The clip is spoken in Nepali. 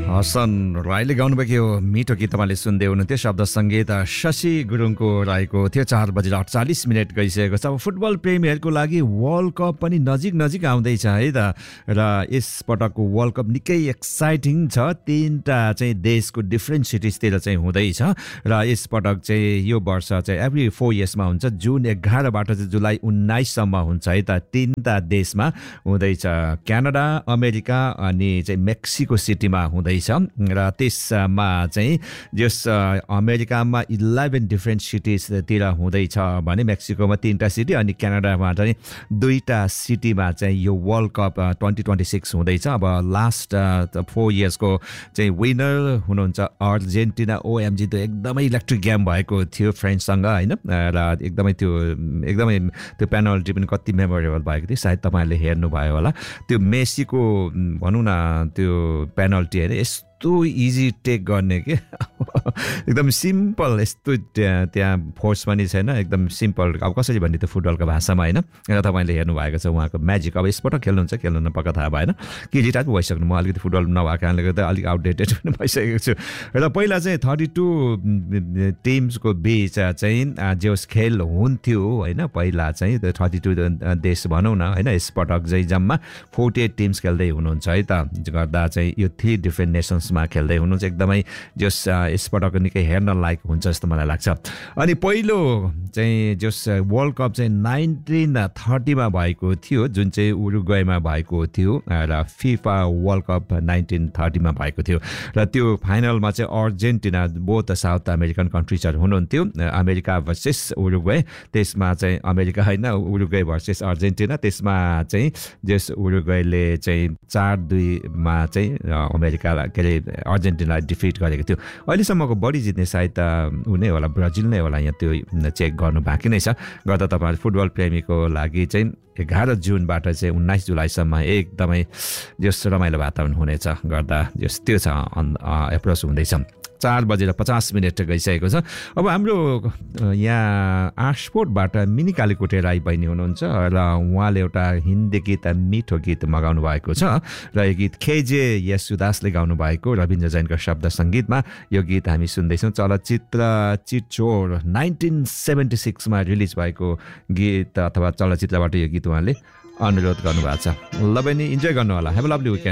हसन राईले गाउनुभएको यो मिठो गीत तपाईँले सुन्दै हुनुहुन्थ्यो। शब्द सङ्गीत शशि गुरुङको रहेको थियो। 4:48 गइसकेको छ। अब फुटबल प्रेमीहरूको लागि वर्ल्ड कप पनि नजिक आउँदैछ है त। र यस पटकको वर्ल्ड कप निकै एक्साइटिङ छ। 3टा चाहिँ देशको डिफ्रेन्ट सिटिजतिर चाहिँ हुँदैछ र यस पटक चाहिँ यो वर्ष चाहिँ एभ्री 4 इयर्समा हुन्छ। जुन 11बाट चाहिँ जुलाई 19सम्म हुन्छ है त। 3टा देशमा हुँदैछ, क्यानाडा, अमेरिका अनि चाहिँ मेक्सिको सिटीमा हुँदैछ। र त्यसमा चाहिँ जस अमेरिकामा 11 डिफ्रेन्ट सिटिजतिर हुँदैछ भने मेक्सिकोमा 3टा सिटी अनि क्यानाडामा चाहिँ 2टा सिटीमा चाहिँ यो वर्ल्ड कप 2026 हुँदैछ। अब लास्ट 4 इयर्सको चाहिँ विनर हुनुहुन्छ अर्जेन्टिना। ओएमजी त एकदमै इलेक्ट्रिक गेम भएको थियो फ्रेन्चसँग होइन। र एकदमै त्यो पेनल्टी पनि कति मेमोरेबल भएको थियो। सायद तपाईँहरूले हेर्नुभयो होला। त्यो मेसीको भनौँ न त्यो पेनल्टी होइन, यस्तो इजी टेक गर्ने के एकदम सिम्पल। यस्तो त्यहाँ फोर्स पनि छैन, एकदम सिम्पल। अब कसरी भन्ने त्यो फुटबलको भाषामा होइन। र तपाईँले हेर्नुभएको छ उहाँको म्याजिक। अब यसपटक खेल्नु पक्का थाहा भएन कि रिटायर पनि भइसक्नु। म अलिकति फुटबल नभएको कारणले गर्दा अलिक आउटडेटेड पनि भइसकेको छु। र पहिला चाहिँ 32 टिम्सको बिच चाहिँ जोस खेल हुन्थ्यो होइन। पहिला चाहिँ 32 देश भनौँ न होइन। यसपटक चाहिँ जम्मा 48 टिम्स खेल्दै हुनुहुन्छ है त। गर्दा चाहिँ यो 3 डिफ्रेन्ट नेसन्समा खेल्दै हुनुहुन्छ। एकदमै जस यसपटक निकै हेर्न लायक हुन्छ जस्तो मलाई लाग्छ। अनि पहिलो चाहिँ जस वर्ल्ड कप चाहिँ 1930मा भएको थियो, जुन चाहिँ उरुग्वेमा भएको थियो। र फिफा वर्ल्ड कप 1930मा भएको थियो। र त्यो फाइनलमा चाहिँ अर्जेन्टिना, बोथ साउथ अमेरिकन कन्ट्रिजहरू हुनुहुन्थ्यो। America versus Uruguay. त्यसमा चाहिँ अमेरिका होइन, उरुग्वे भर्सेस अर्जेन्टिना। त्यसमा चाहिँ जस उरुग्वेले चाहिँ 4-2मा चाहिँ अमेरिका के अरे अर्जेन्टिनालाई डिफिट गरेको थियो। अहिलेसम्मको बढी जित्ने सायद ऊ नै होला, ब्राजिल नै होला। यहाँ त्यो चेक गर्नु बाँकी नै छ। गर्दा तपाईँहरू फुटबल प्रेमीको लागि चाहिँ 11 जुनबाट चाहिँ 19 जुलाईसम्म एकदमै जस रमाइलो वातावरण हुनेछ। गर्दा जस त्यो छ एप्रोच हुँदैछ। 4:50 गइसकेको छ। अब हाम्रो यहाँ आशपोर्टबाट मिनी कालीकोटे राई बहिनी हुनुहुन्छ र उहाँले एउटा हिन्दी गीत, मिठो गीत मगाउनु भएको छ। र यो गीत केजे यसुदासले गाउनु भएको रविन्द्र जैनको शब्द सङ्गीतमा यो गीत हामी सुन्दैछौँ। चलचित्र चिचोर 1976मा रिलिज भएको गीत अथवा चलचित्रबाट यो गीत उहाँले अनुरोध गर्नुभएको छ। ल बहिनी, इन्जोय गर्नु होला। Have a lovely weekend.